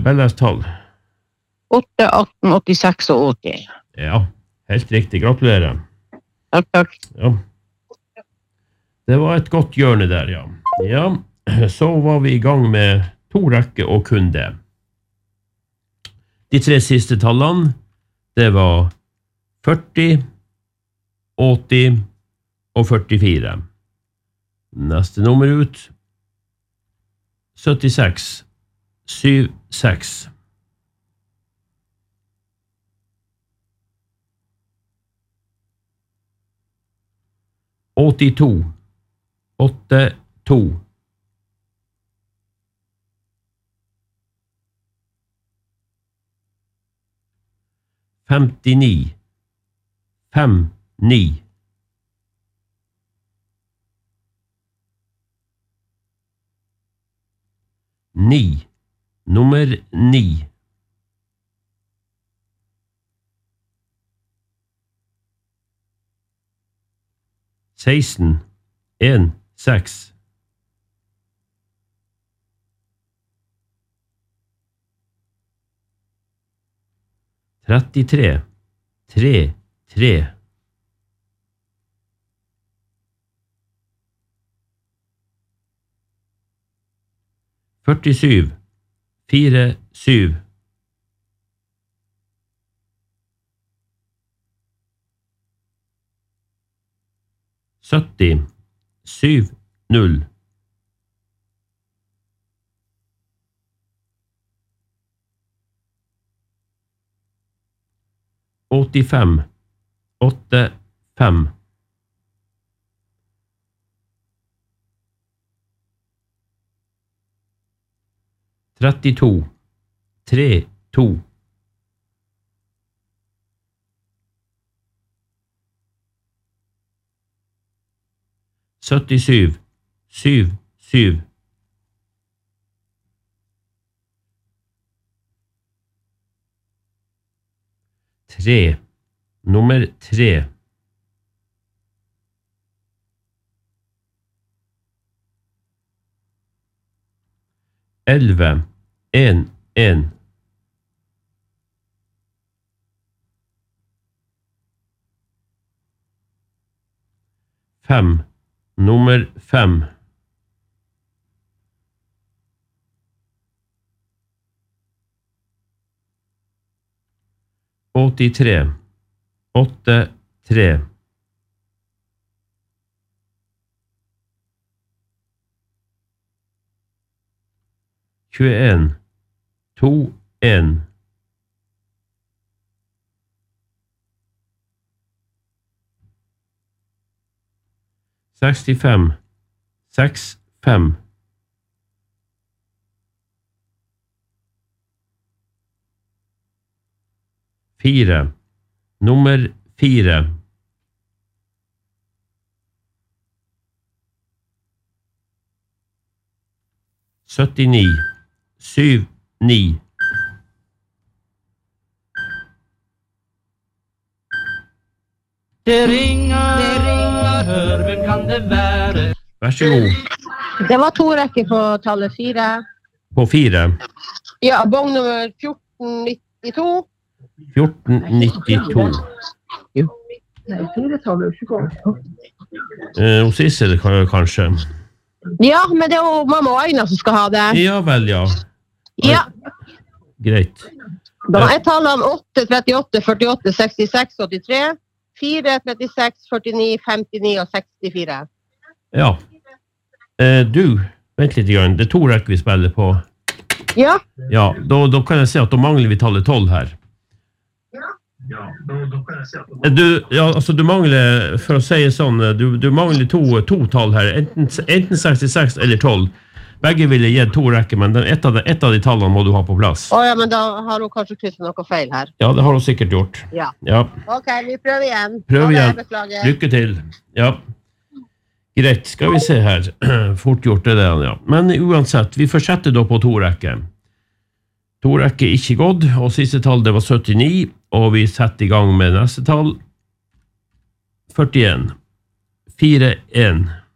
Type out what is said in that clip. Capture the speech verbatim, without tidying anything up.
Bellas tall. åtte, atten, åttiseks og åtti. Ja, helt riktig. Gratulerer. Takk, takk. Ja. Det var et godt hjørne der, ja. Ja, så var vi i gang med to rekker og kun det. De tre siste tallene, det var førti, åtti og førtifire. Neste nummer ut, syttiseks, syv, seks. åttito, åtte, to. femtini, fem, ni. Ni, nummer ni. seksten, en, seks. trettitre, tre, tre. førtisju, fire, syv. sytti, syv, null. åttifem, åtte, fem. trettito, tre, to. syttisju, syv, syv. tre, nummer tre. elleve, en, en. fem, nummer fem. åttitre, åtte, tre. tjueen, to, en. sekstifem, seks, fem. fire, nummer fire. syttini, syv, ni. Det ringer, det ringer, hør, hvem kan det være? Vær så god. Det var to rekker på tallet fire. På fire. Ja, bong nummer fjorten nittito. fjorten nittito. Nei, fire tallet er ikke godt. Eh, hos Sissel kanskje. Ja, men det er jo mamma og Aina som skal ha det. Ja vel, ja. Ja. Greit. Da er tallene åtte, trettiåtte, førtiåtte, sekstiseks, åttitre, fire, trettiseks, førtini, femtini og sekstifire. Ja. Eh, du, vent litt grann. Det er to rekker vi spiller på. Ja. Ja, da, da kan jeg si at da mangler vi tallet tolv her. Ja, da, da kan jeg si at Du, ja, altså du mangler, for å si sånn, du, du mangler to, to tall her, enten, enten sekstiseks eller tolv. Begge ville gitt to rekker, men den, et, av de, et av de tallene må du ha på plass. Åja, men da har hun kanskje krysset noe feil her. Ja, det har hun sikkert gjort. Ja. Ja. Ok, vi prøver igjen. Prøv igjen. Beklager. Lykke til. Ja. Greit, skal vi se her. Fort gjort det der, ja. Men uansett, vi fortsetter da på to rekker. To rekker ikke gått, og siste tall det var syttini, og vi setter i gang med neste tall. førtien. fire, en.